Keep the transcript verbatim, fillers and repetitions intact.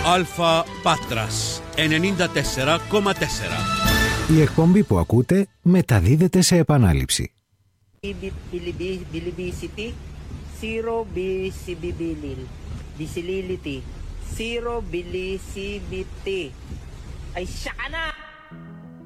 Alpha Patras ενενήντα τέσσερα κόμμα τέσσερα. Η εκπομπή που ακούτε μεταδίδεται σε επανάληψη. Bilibisity, zero visibility, visibility, zero visibility. Ay, siya ka na!